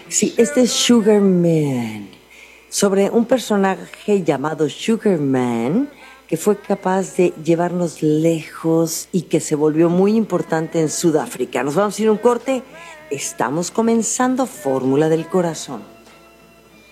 Sí, este es Sugar Man, sobre un personaje llamado Sugar Man que fue capaz de llevarnos lejos y que se volvió muy importante en Sudáfrica. Nos vamos a ir a un corte. Estamos comenzando Fórmula del Corazón.